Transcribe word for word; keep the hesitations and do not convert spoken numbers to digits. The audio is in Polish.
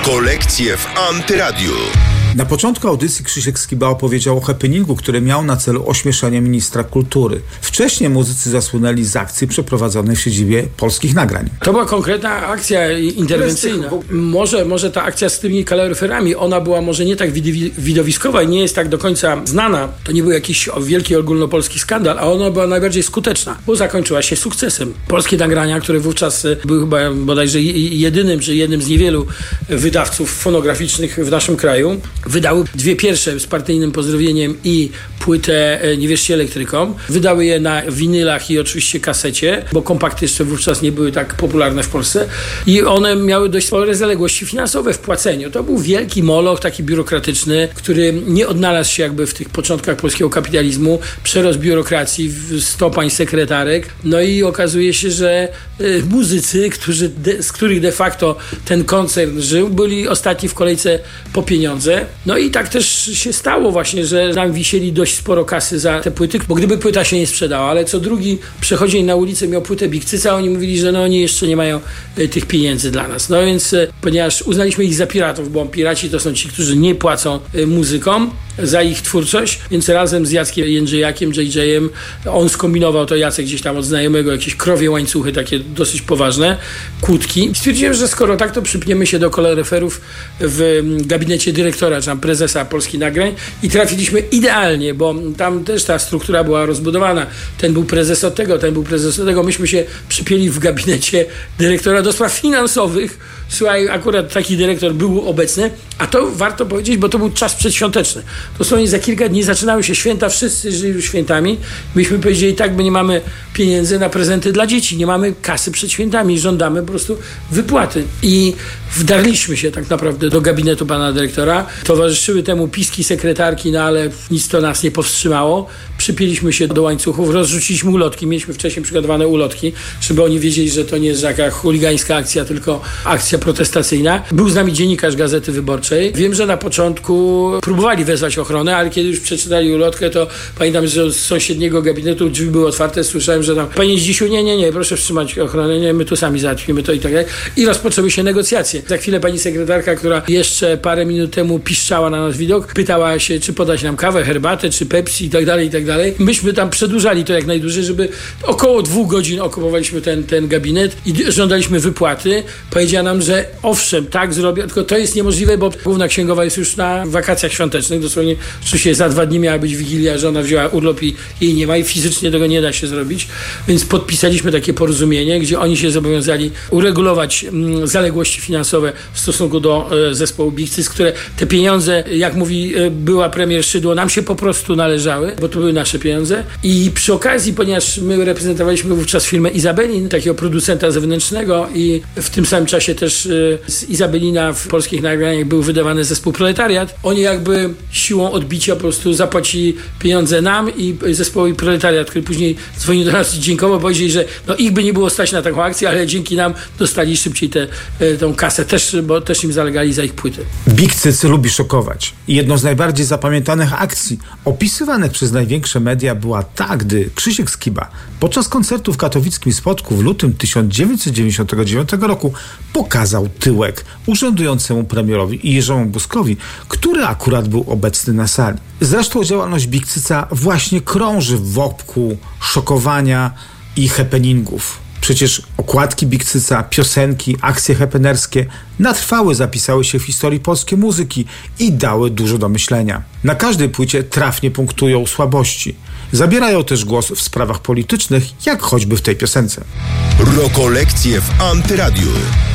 Rokolekcje w Antyradiu. Na początku audycji Krzysiek Skiba opowiedział o happeningu, który miał na celu ośmieszenie ministra kultury. Wcześniej muzycy zasłynęli z akcji przeprowadzonej w siedzibie Polskich Nagrań. To była konkretna akcja interwencyjna. Może, może ta akcja z tymi kaloryferami, ona była może nie tak widowiskowa i nie jest tak do końca znana. To nie był jakiś wielki ogólnopolski skandal, a ona była najbardziej skuteczna, bo zakończyła się sukcesem. Polskie Nagrania, które wówczas były chyba bodajże jedynym, czy jednym z niewielu wydawców fonograficznych w naszym kraju, wydały dwie pierwsze z partyjnym pozdrowieniem i płytę Nie wierzcie elektrykom. Wydały je na winylach i oczywiście kasecie, bo kompakty jeszcze wówczas nie były tak popularne w Polsce. I one miały dość spore zaległości finansowe w płaceniu. To był wielki moloch, taki biurokratyczny, który nie odnalazł się jakby w tych początkach polskiego kapitalizmu. Przerost biurokracji w stopań sekretarek. No i okazuje się, że y, muzycy, którzy de, z których de facto ten koncern żył, byli ostatni w kolejce po pieniądze. No i tak też się stało właśnie, że nam wisieli dość sporo kasy za te płyty, bo gdyby płyta się nie sprzedała, ale co drugi przechodzień na ulicę miał płytę Big Cyca, oni mówili, że no oni jeszcze nie mają y, tych pieniędzy dla nas. No więc y, ponieważ uznaliśmy ich za piratów, bo piraci to są ci, którzy nie płacą y, muzykom za ich twórczość, więc razem z Jackiem Jędrzejakiem, J J-em, on skombinował to, Jacek gdzieś tam od znajomego, jakieś krowie łańcuchy takie dosyć poważne, kłódki. Stwierdziłem, że skoro tak, to przypniemy się do kaloryferów w gabinecie dyrektora, czy tam prezesa Polskich Nagrań i trafiliśmy idealnie, bo tam też ta struktura była rozbudowana. Ten był prezes od tego, ten był prezes od tego. Myśmy się przypięli w gabinecie dyrektora do spraw finansowych. Słuchaj, akurat taki dyrektor był obecny, a to warto powiedzieć, bo to był czas przedświąteczny. Dosłownie za kilka dni zaczynały się święta, wszyscy żyli świętami. Myśmy powiedzieli, tak, my nie mamy pieniędzy na prezenty dla dzieci, nie mamy kasy przed świętami, żądamy po prostu wypłaty. I wdarliśmy się tak naprawdę do gabinetu pana dyrektora. Towarzyszyły temu piski sekretarki, no ale nic to nas nie powstrzymało. Przypięliśmy się do łańcuchów, rozrzuciliśmy ulotki. Mieliśmy wcześniej przygotowane ulotki, żeby oni wiedzieli, że to nie jest jaka chuligańska akcja, tylko akcja protestacyjna. Był z nami dziennikarz Gazety Wyborczej. Wiem, że na początku próbowali wezwać ochronę, ale kiedy już przeczytali ulotkę, to pamiętam, że z sąsiedniego gabinetu drzwi były otwarte. Słyszałem, że tam, panie Zdzisiu, nie, nie, nie, proszę wstrzymać ochronę, nie, my tu sami załatwimy to i tak dalej. I rozpoczęły się negocjacje. Za chwilę pani sekretarka, która jeszcze parę minut temu piszczała na nasz widok, pytała się, czy podać nam kawę, herbatę, czy Pepsi i tak dalej, i tak dalej. Myśmy tam przedłużali to jak najdłużej, żeby około dwóch godzin okupowaliśmy ten, ten gabinet i żądaliśmy wypłaty. Powiedziała nam, że owszem, tak zrobię, tylko to jest niemożliwe, bo główna księgowa jest już na wakacjach świątecznych. Dosłownie, oczywiście za dwa dni miała być Wigilia, że ona wzięła urlop i jej nie ma i fizycznie tego nie da się zrobić. Więc podpisaliśmy takie porozumienie, gdzie oni się zobowiązali uregulować mm, zaległości finansowe w stosunku do e, zespołu Big Cyc, które te pieniądze, jak mówi e, była premier Szydło, nam się po prostu należały, bo to były nasze pieniądze. I przy okazji, ponieważ my reprezentowaliśmy wówczas firmę Izabelin, takiego producenta zewnętrznego i w tym samym czasie też e, z Izabelina w Polskich Nagraniach był wydawany zespół Proletariat, oni jakby siłą odbicia po prostu zapłacili pieniądze nam i zespołowi Proletariat, który później dzwonił do nas i dziękował, powiedzieli, że no ich by nie było stać na taką akcję, ale dzięki nam dostali szybciej tę tą kasę też, bo też im zalegali za ich płyty. Big Cyc lubi szokować. I jedną z najbardziej zapamiętanych akcji opisywanych przez największe media była ta, gdy Krzysiek Skiba podczas koncertu w katowickim Spodku w lutym tysiąc dziewięćset dziewięćdziesiątego dziewiątego roku pokazał tyłek urzędującemu premierowi i Jerzemu Buzkowi, który akurat był obecny na sali. Zresztą działalność Big Cyca właśnie krąży wokół szokowania i happeningów. Przecież okładki Big Cyca, piosenki, akcje happenerskie na trwałe zapisały się w historii polskiej muzyki i dały dużo do myślenia. Na każdej płycie trafnie punktują słabości. Zabierają też głos w sprawach politycznych, jak choćby w tej piosence. Rokolekcje w Antyradiu.